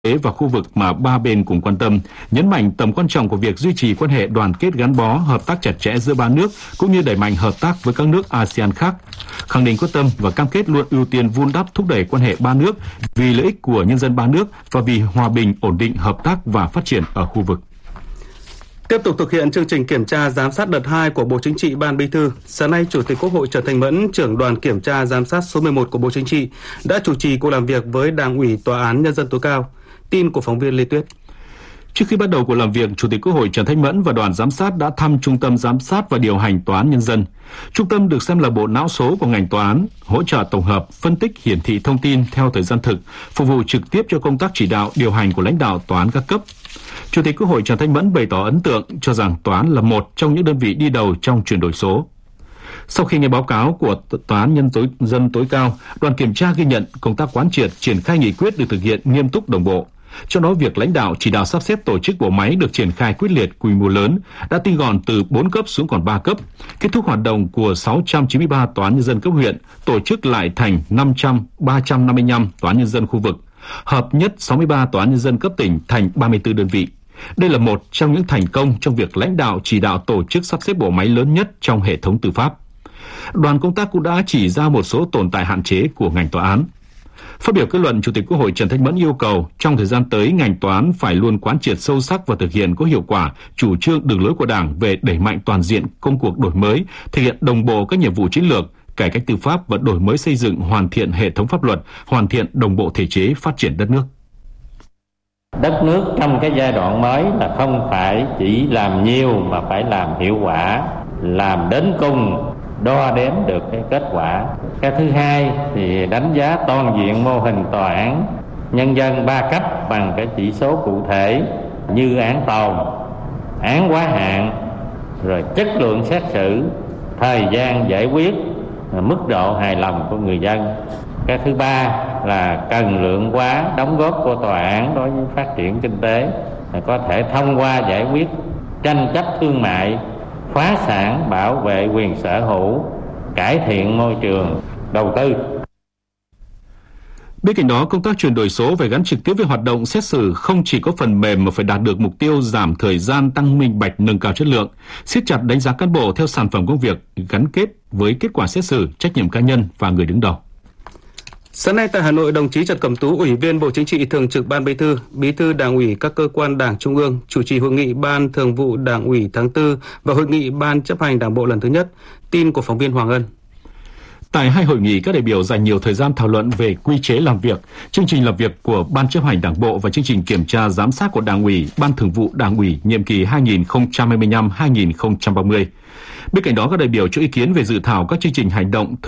và khu vực mà ba bên cùng quan tâm, nhấn mạnh tầm quan trọng của việc duy trì quan hệ đoàn kết gắn bó, hợp tác chặt chẽ giữa ba nước, cũng như đẩy mạnh hợp tác với các nước ASEAN khác, khẳng định quyết tâm và cam kết luôn ưu tiên vun đắp thúc đẩy quan hệ ba nước vì lợi ích của nhân dân ba nước và vì hòa bình, ổn định, hợp tác và phát triển ở khu vực. Tiếp tục thực hiện chương trình kiểm tra giám sát đợt 2 của Bộ Chính trị, Ban Bí thư, sáng nay Chủ tịch Quốc hội Trần Thanh Mẫn, trưởng đoàn kiểm tra giám sát số 11 của Bộ Chính trị, đã chủ trì cuộc làm việc với Đảng ủy Tòa án Nhân dân tối cao. Tin của phóng viên Lê Tuyết. Trước khi bắt đầu cuộc làm việc, Chủ tịch Quốc hội Trần Thanh Mẫn và đoàn giám sát đã thăm Trung tâm Giám sát và Điều hành Tòa án Nhân dân. Trung tâm được xem là bộ não số của ngành tòa án, hỗ trợ tổng hợp, phân tích, hiển thị thông tin theo thời gian thực, phục vụ trực tiếp cho công tác chỉ đạo, điều hành của lãnh đạo tòa án các cấp. Chủ tịch Quốc hội Trần Thanh Mẫn bày tỏ ấn tượng cho rằng tòa án là một trong những đơn vị đi đầu trong chuyển đổi số. Sau khi nghe báo cáo của Tòa án Nhân dân tối cao, đoàn kiểm tra ghi nhận công tác quán triệt, triển khai nghị quyết được thực hiện nghiêm túc đồng bộ. Trong đó, việc lãnh đạo chỉ đạo sắp xếp tổ chức bộ máy được triển khai quyết liệt, quy mô lớn, đã tinh gọn từ 4 cấp xuống còn 3 cấp, kết thúc hoạt động của 693 tòa án nhân dân cấp huyện, tổ chức lại thành 355 tòa án nhân dân khu vực, hợp nhất 63 tòa án nhân dân cấp tỉnh thành 34 đơn vị. Đây là một trong những thành công trong việc lãnh đạo chỉ đạo tổ chức sắp xếp bộ máy lớn nhất trong hệ thống tư pháp. Đoàn công tác cũng đã chỉ ra một số tồn tại hạn chế của ngành tòa án. Phát biểu kết luận, Chủ tịch Quốc hội Trần Thanh Mẫn yêu cầu trong thời gian tới, ngành tòa án phải luôn quán triệt sâu sắc và thực hiện có hiệu quả chủ trương đường lối của Đảng về đẩy mạnh toàn diện công cuộc đổi mới, thực hiện đồng bộ các nhiệm vụ chiến lược, cải cách tư pháp và đổi mới xây dựng, hoàn thiện hệ thống pháp luật, hoàn thiện đồng bộ thể chế phát triển đất nước. Đất nước trong cái giai đoạn mới là không phải chỉ làm nhiều mà phải làm hiệu quả, làm đến cùng, đo đếm được cái kết quả. Cái thứ hai thì đánh giá toàn diện mô hình tòa án nhân dân 3 cấp bằng cái chỉ số cụ thể như án tồn, án quá hạn, rồi chất lượng xét xử, thời gian giải quyết, mức độ hài lòng của người dân. Cái thứ ba là cần lượng hóa đóng góp của tòa án đối với phát triển kinh tế, có thể thông qua giải quyết tranh chấp thương mại, phá sản, bảo vệ quyền sở hữu, cải thiện môi trường đầu tư. Bên cạnh đó, công tác chuyển đổi số phải gắn trực tiếp với hoạt động xét xử, không chỉ có phần mềm mà phải đạt được mục tiêu giảm thời gian, tăng minh bạch, nâng cao chất lượng, siết chặt đánh giá cán bộ theo sản phẩm công việc, gắn kết với kết quả xét xử, trách nhiệm cá nhân và người đứng đầu. Sáng nay tại Hà Nội, đồng chí Trần Cẩm Tú, Ủy viên Bộ Chính trị, Thường trực Ban Bí thư, Bí thư Đảng ủy các cơ quan Đảng Trung ương chủ trì hội nghị Ban Thường vụ Đảng ủy tháng 4 và hội nghị Ban chấp hành Đảng bộ lần thứ nhất. Tin của phóng viên Hoàng Ân. Tại hai hội nghị, các đại biểu dành nhiều thời gian thảo luận về quy chế làm việc, chương trình làm việc của Ban chấp hành Đảng bộ và chương trình kiểm tra giám sát của Đảng ủy, Ban Thường vụ Đảng ủy nhiệm kỳ 2025-2030. Bên cạnh đó, các đại biểu cho ý kiến về dự thảo các chương trình hành động